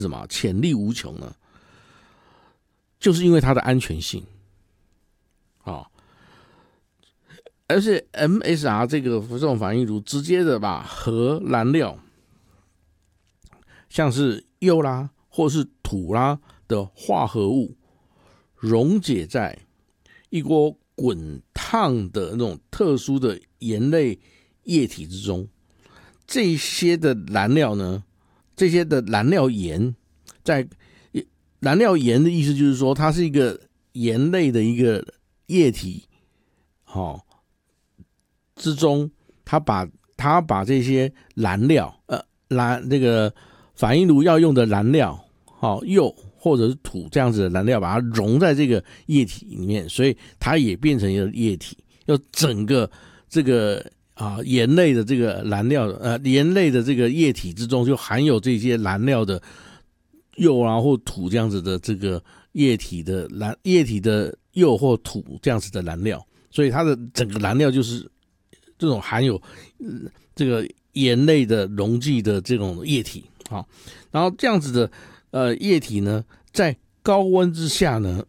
什么潜力无穷呢？就是因为它的安全性，而且 MSR 这种反应炉直接的把核燃料，像是铀啦或是土啦的化合物溶解在一锅滚烫的那种特殊的盐类液体之中。这些的燃料呢，这些的燃料盐，在燃料盐的意思就是说，它是一个盐类的一个液体，之中，它把这些燃料，这个反应炉要用的燃料，铀或者是土这样子的燃料，把它溶在这个液体里面，所以它也变成一个液体，要整个这个盐类的这个燃料，盐类的这个液体之中就含有这些燃料的铀啊或土这样子的这个液体的铀或土这样子的燃料，所以它的整个燃料就是这种含有这个盐类的溶剂的这种液体。然后这样子的液体呢，在高温之下呢，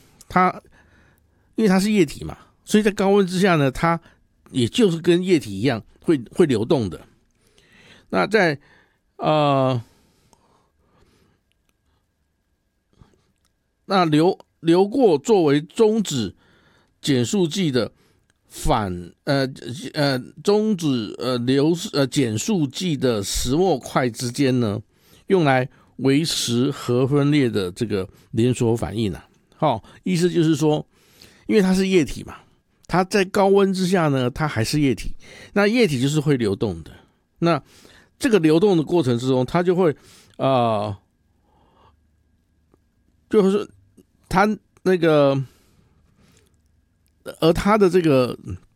因为它是液体嘛，所以在高温之下呢，它也就是跟液体一样会流动的。那在那流过作为中子减速剂的中子减速剂的石墨块之间呢，用来维持核分裂的这个连锁反应意思就是说，因为它是液体嘛，它在高温之下呢，它还是液体，那液体就是会流动的。那这个流动的过程之中，它就会就是它那个。而它的这个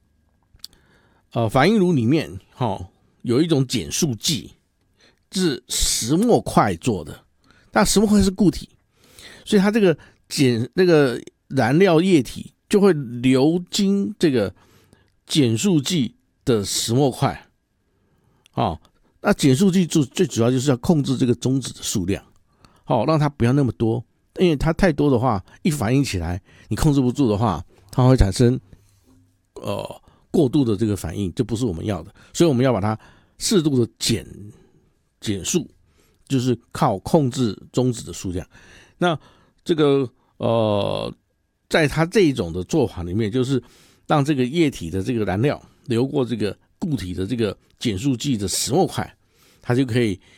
反应炉里面有一种减速剂，是石墨块做的，但石墨块是固体，所以它这个燃料液体就会流经这个减速剂的石墨块。那减速剂最主要就是要控制这个中子的数量，让它不要那么多，因为它太多的话，一反应起来你控制不住的话，它会产生过度的这个反应，这不是我们要的，所以我们要把它适度的减速，就是靠控制中子的数量。那这个在它这一种的做法里面，就是让这个液体的这个燃料流过这个固体的这个减速剂的石墨块，它就可以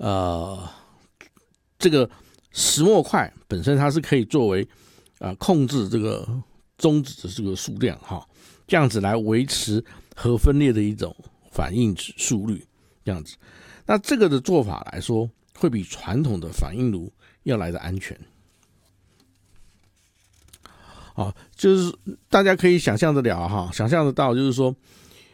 这个石墨块本身它是可以作为控制这个中子的这个数量这样子来维持核分裂的一种反应速率，这样子。那这个的做法来说，会比传统的反应炉要来的安全。就是大家可以想象得了想象得到，就是说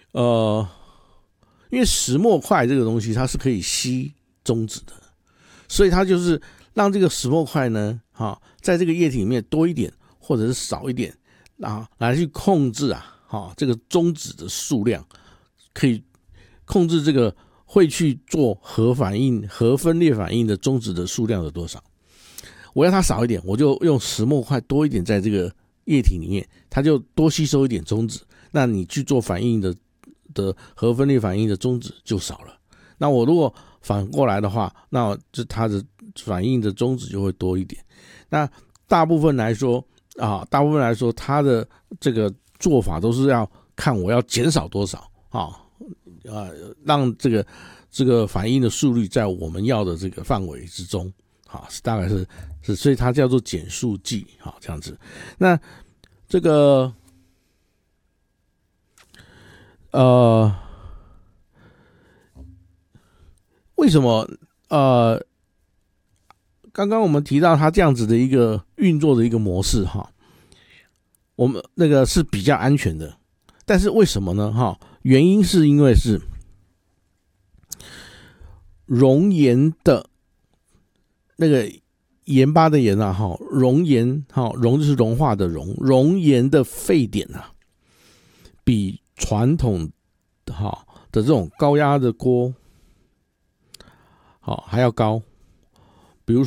因为石墨块这个东西它是可以吸中子的，所以它就是让这个石墨块呢在这个液体里面多一点或者是少一点来去控制这个中子的数量，可以控制这个会去做核分裂反应的中子的数量有多少。我要它少一点，我就用石墨块多一点在这个液体里面，它就多吸收一点中子，那你去做反应的核分裂反应的中子就少了。那我如果反过来的话，那它的反应的中子就会多一点。那大部分来说，它的这个做法都是要看我要减少多少让这个反应的速率在我们要的这个范围之中大概是，所以它叫做减速剂这样子。那这个为什么刚刚我们提到它这样子的一个运作的一个模式我们那个是比较安全的，但是为什么呢原因是因为是熔岩的那个盐巴的盐熔岩熔就是融化的熔岩的沸点比传统的这种高压的锅还要高